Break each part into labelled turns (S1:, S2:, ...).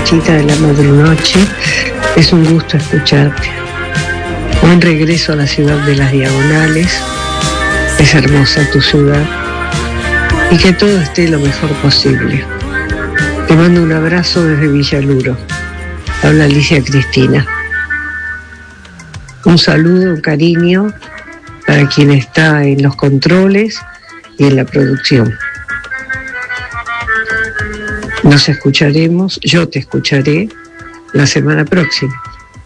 S1: Nachita de la Madrunoche. Es un gusto escucharte. Buen regreso a la ciudad de las Diagonales. Es hermosa tu ciudad. Y que todo esté lo mejor posible. Te mando un abrazo desde Villaluro. Habla Alicia Cristina. Un saludo, un cariño para quien está en los controles y en la producción. Nos escucharemos, yo te escucharé la semana próxima.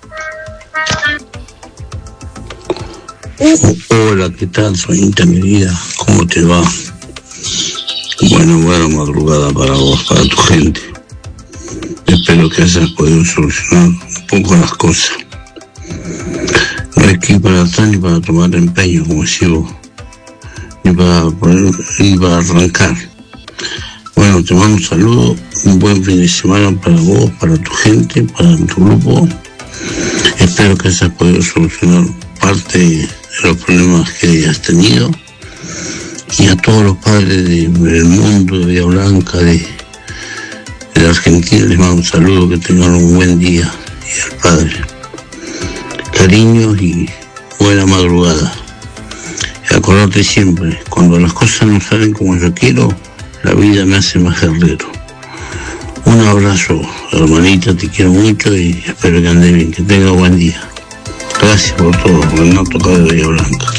S2: Hola, ¿qué tal? Soy Inta, mi vida. ¿Cómo te va? Bueno, buena madrugada para vos, para tu gente. Espero que hayas podido solucionar un poco las cosas. No hay que ir para atrás ni para tomar empeño, como decís vos, ni para arrancar. Bueno, te mando un saludo, un buen fin de semana para vos, para tu gente, para tu grupo. Espero que hayas podido solucionar parte de los problemas que has tenido. Y a todos los padres del mundo, de Bahía Blanca, de la Argentina, les mando un saludo, que tengan un buen día. Y al padre, cariños y buena madrugada. Y acordate siempre, cuando las cosas no salen como yo quiero, la vida me hace más guerrero. Un abrazo, hermanita, te quiero mucho y espero que andes bien, que tengas buen día. Gracias por todo, Renato acá de Bahía Blanca.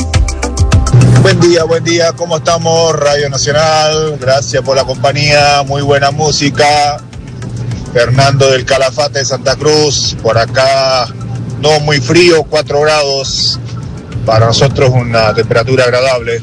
S3: Buen día, ¿cómo estamos? Radio Nacional, gracias por la compañía, muy buena música. Fernando del Calafate de Santa Cruz, por acá no muy frío, 4 grados, para nosotros una temperatura agradable.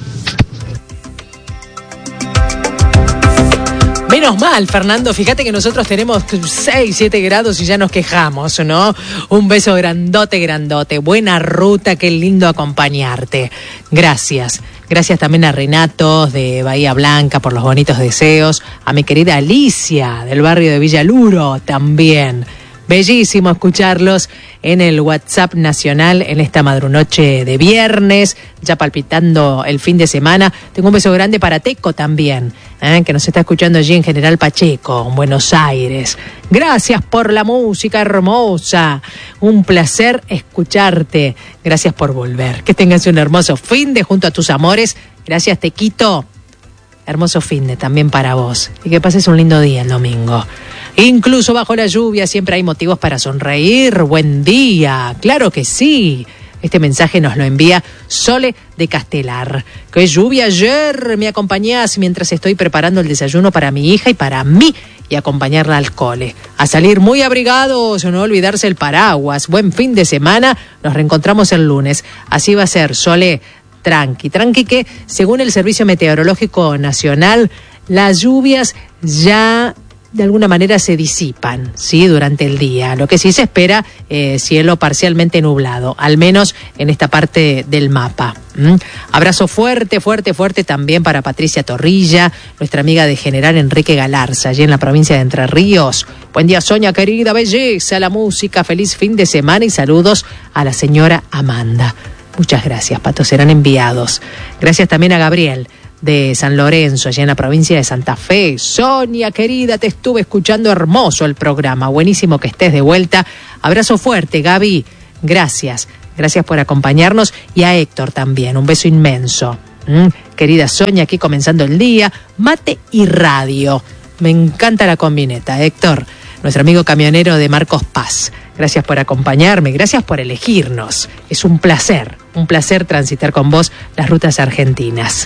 S4: Menos mal, Fernando, fíjate que nosotros tenemos 6, 7 grados y ya nos quejamos, ¿no? Un beso grandote, grandote. Buena ruta, qué lindo acompañarte. Gracias. Gracias también a Renato de Bahía Blanca por los bonitos deseos. A mi querida Alicia del barrio de Villaluro también. Bellísimo escucharlos en el WhatsApp nacional en esta madrunoche de viernes, ya palpitando el fin de semana. Tengo un beso grande para Teco también, que nos está escuchando allí en General Pacheco, en Buenos Aires. Gracias por la música hermosa. Un placer escucharte. Gracias por volver. Que tengas un hermoso fin de junto a tus amores. Gracias, Tequito. Hermoso fin de también para vos. Y que pases un lindo día el domingo. Incluso bajo la lluvia siempre hay motivos para sonreír. Buen día, claro que sí. Este mensaje nos lo envía Sole de Castelar. ¡Qué lluvia ayer! Me acompañás mientras estoy preparando el desayuno para mi hija y para mí y acompañarla al cole. A salir muy abrigados, no olvidarse el paraguas. Buen fin de semana, nos reencontramos el lunes. Así va a ser, Sole. Tranqui que según el Servicio Meteorológico Nacional, las lluvias ya de alguna manera se disipan, ¿sí? Durante el día. Lo que sí se espera, cielo parcialmente nublado, al menos en esta parte del mapa. Abrazo fuerte también para Patricia Torrilla, nuestra amiga de General Enrique Galarza, allí en la provincia de Entre Ríos. Buen día, Soña, querida, belleza, la música, feliz fin de semana y saludos a la señora Amanda. Muchas gracias, Pato, serán enviados. Gracias también a Gabriel de San Lorenzo, allá en la provincia de Santa Fe. Sonia, querida, te estuve escuchando, hermoso el programa, buenísimo que estés de vuelta. Abrazo fuerte, Gaby, gracias por acompañarnos, y a Héctor también, un beso inmenso. Querida Sonia, aquí comenzando el día, mate y radio. Me encanta la combineta, Héctor, nuestro amigo camionero de Marcos Paz. Gracias por acompañarme, gracias por elegirnos. Es un placer transitar con vos las rutas argentinas.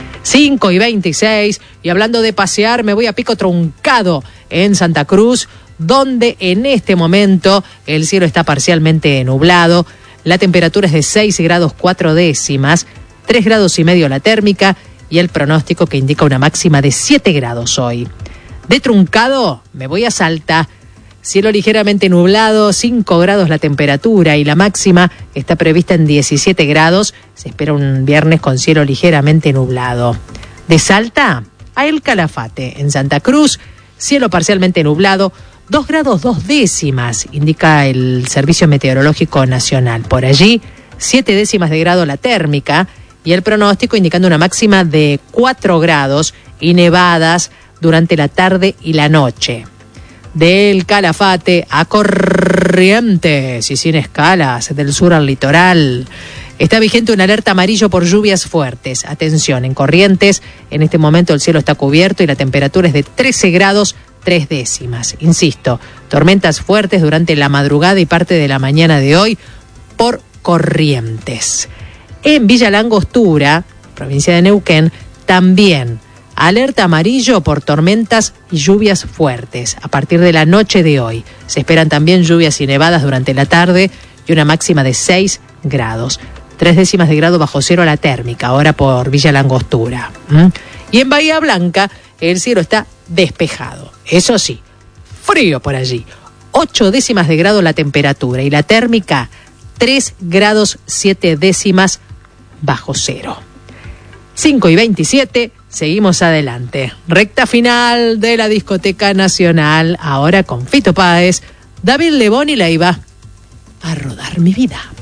S4: 5:26, y hablando de pasear, me voy a Pico Truncado, en Santa Cruz, donde en este momento el cielo está parcialmente nublado, la temperatura es de 6 grados 4 décimas, 3 grados y medio la térmica, y el pronóstico que indica una máxima de 7 grados hoy. De Truncado me voy a Salta, cielo ligeramente nublado, 5 grados la temperatura y la máxima está prevista en 17 grados. Se espera un viernes con cielo ligeramente nublado. De Salta a El Calafate, en Santa Cruz, cielo parcialmente nublado, 2 grados 2 décimas, indica el Servicio Meteorológico Nacional. Por allí, 7 décimas de grado la térmica y el pronóstico indicando una máxima de 4 grados y nevadas durante la tarde y la noche. del Calafate a Corrientes y sin escalas del sur al litoral. Está vigente una alerta amarillo por lluvias fuertes. Atención, en Corrientes, en este momento el cielo está cubierto y la temperatura es de 13 grados 3 décimas. Insisto, tormentas fuertes durante la madrugada y parte de la mañana de hoy por Corrientes. En Villa Langostura, provincia de Neuquén, también alerta amarillo por tormentas y lluvias fuertes. A partir de la noche de hoy se esperan también lluvias y nevadas durante la tarde y una máxima de 6 grados. 3 décimas de grado bajo cero la térmica, ahora por Villa Langostura. Y en Bahía Blanca el cielo está despejado. Eso sí, frío por allí. 8 décimas de grado la temperatura y la térmica 3 grados 7 décimas bajo cero. 5:27, seguimos adelante. Recta final de la Discoteca Nacional, ahora con Fito Páez, David Lebón y Leiva. A rodar mi vida.